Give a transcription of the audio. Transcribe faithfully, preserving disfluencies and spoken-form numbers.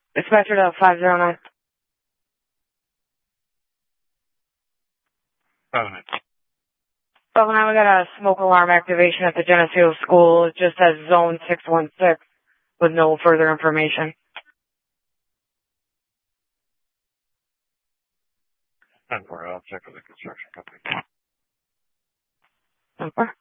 Dispatcher to five zero nine. five oh nine. five oh nine, we got a smoke alarm activation at the Geneseo School. It just says zone six one six with no further information. ten four, I'll check with the construction company. ten four.